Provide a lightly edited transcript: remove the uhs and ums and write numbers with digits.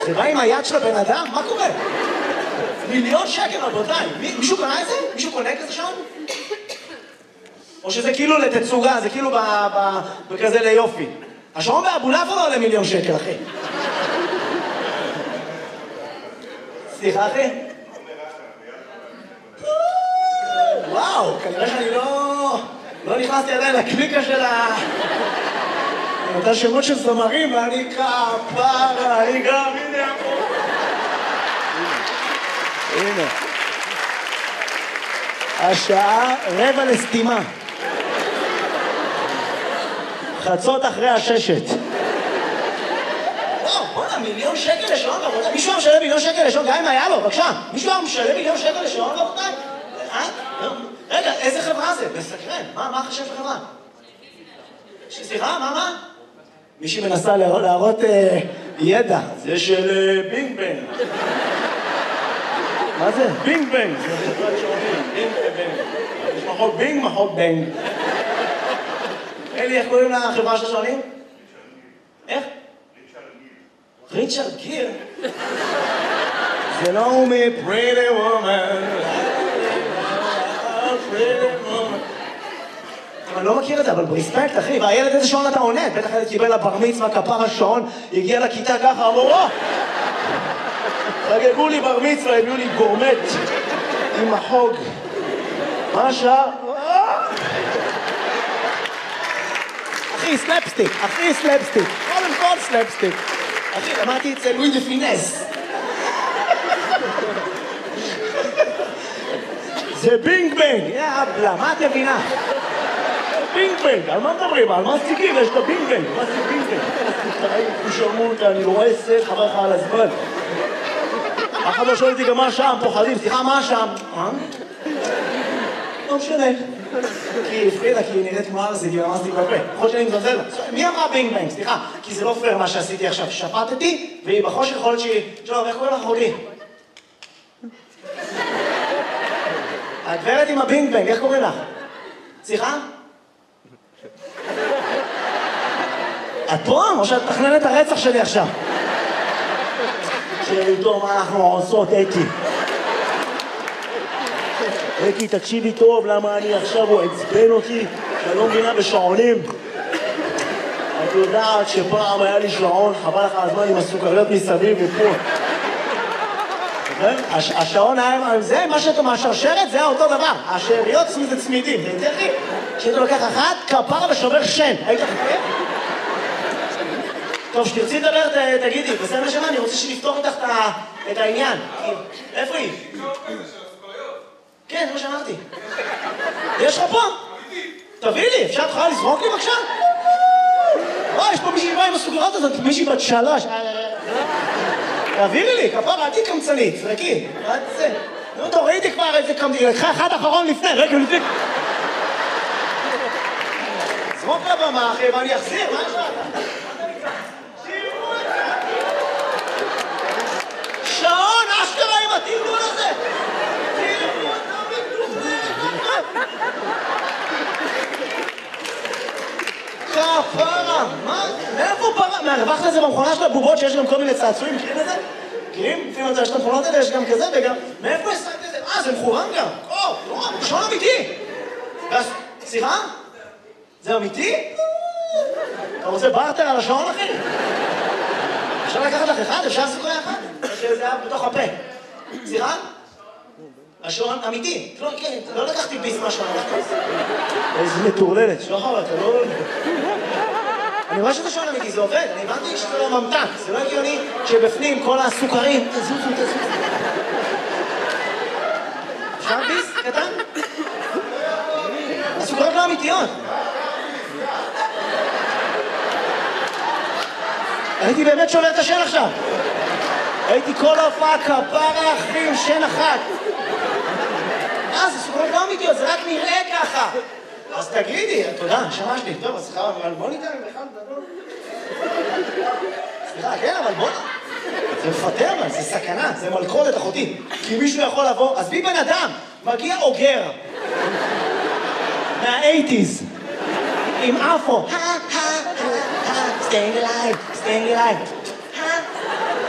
זה בא עם היד של הבן אדם? מה קורה? 1,000,000 שקל, רבותיי. מישהו קונה את זה? מישהו קונה כזה שעון? או שזה כאילו לתצוגה, זה כאילו בכזה ליופי. השעון באבולעפיה לא עולה 1,000,000 שקל, אחי. סליחה, אחי? וואו, כנראה שאני לא נכנסתי עדיין לקליקה של אותה שמות של זמרים, ואני כפרה, אני גם, הנה פה. הנה. השעה 5:45. חצות אחרי הששת. וואו, בוא'נה, 1,000,000 שקל לשעון, רבותיי. מישהו משלם 1,000,000 שקל לשעון, גם אם היה לו, בבקשה. מישהו משלם 1,000,000 שקל לשעון, רבותיי? רגע, איזה חברה זה? מסקרן. מה החשב של חברה? סליחה, מה? מישהי מנסה להראות ידע. זה של בינג בנג. מה זה? בינג בנג. זה חברת שעונים. בינג בנג. יש מחוק בינג, מחוק בנג. אלי, איך קוראים לחברה של השעונים? איך? ריצ'רד גיר. זה לא הוא מ-Pretty Woman. אני לא מכיר את זה, אבל ברספקט, אחי, והילד איזה שעון אתה עונה? בטח ילד קיבל לבר מצווה, כפר השעון, הגיע לכיתה ככה, אמרו, חגגו לי בר מצווה, הביאו לי גורמט עם החוג. מה השעה? אחי, סלפסטיק, קודם כל סלפסטיק. אחי, אמרתי אצל לואי דה פינס. זה בינג בנג, יאבלה, מה את מבינה? בינג בנג, על מה מדברים? על מה סטיקים? יש את הבינג בנג. מה זה בינג בנג? תשלמו אותה, אני לא רואה סט, חבר לך על הזמן. אחד לא שואל אותי גם מה שם, פוחדים, סליחה, מה שם? לא משנה. כי הפרידה, כי היא נראית כמו ארזית, היא ממש בפה. יכול שאני מזלזל לה. מי אמרה בינג בנג? סליחה, כי זה לא פייר מה שעשיתי עכשיו. שפטתי, והיא בחושך יכול להיות שהיא... שלום, איך קוראים לך אחותי? הגברת עם הבינג בנג, איך קוראים לך? סליחה? את פה? או שאת תכננת הרצח שלי עכשיו? שאיתו מה אנחנו עושות, אקי. אקי, תקשיבי טוב, למה אני עכשיו הוא עצבן אותי, שאני לא מבינה בשעונים. את יודעת שפעם היה לי שעון, חבל לך הזמן עם הסוכריות מסביב ופה. השעון היה, זה מה שאתה מהשרשרת, זה אותו דבר. השאריות זה צמידים, זה יותר לי. כשאתה לוקח אחת, כפרה ושובר שן. היית חכה? טוב, שתרצי לדבר, תגידי. בסדר שמה, אני רוצה שנפתור איתך את העניין. איפה היא? כן, זה מה שאמרתי. יש לך פה? תביא לי, אפשר תוכל לזרוק לי בבקשה? יש פה מישהי באה עם הסוכריות הזאת, מישהי בת 3. תעבירי לי, כפרה, אל תקמצנית, זרקי. נו, תורידי כבר איזה קמצנית, לקחה אחד אחרון לפני, רגע לפני. זרוק לבמה, אחי, ואני אחזיר, מה יש לך? שעון, אשכרה עם התמנון הזה! כפרה, מה? מאיפה פרה? מהרווחת את זה במכונה של הבובות שיש גם כל מיני צעצועים, מכירים את זה? מכירים? לפעמים את זה, יש את המכונות האלה, יש גם כזה וגם... מאיפה השגת את זה? זה מכורן גם. שעון אמיתי! סליחה? זה אמיתי? אתה רוצה בארטר על השעון, אחי? אפשר לקחת לך אחד? אפשר סוכריה אחת? שזה היה בתוך הפה. סליחה? השעון אמיתי. לא לקחתי ביס מהשעון. איזה מטורללת. שוחר, אתה לא... אני רואה שזה שעון אמיתי, זה עובד. אני הבנתי שזה לא ממתק. זה לא הגיוני שבפנים כל הסוכרים... תזוזו. אפשר ביס? קטן? הסוכריות לא אמיתיות. הייתי באמת שובר את השן עכשיו. הייתי כל ההופעה כפרה אחי עם שן אחת. זה סוכריות לא אמיתיות, זה רק נראה ככה. אז תגידי, תודה, שמשתי. טוב, אז סליחה, אבל בוא ניתן בכלל גדול. סליחה, כן, אבל בוא... זה מפטר, זה סכנה, זה מלכודת אחותי. כי מישהו יכול לבוא, אז בי בן אדם, מגיע אוגר. מה-80s. עם אפו. staying alive.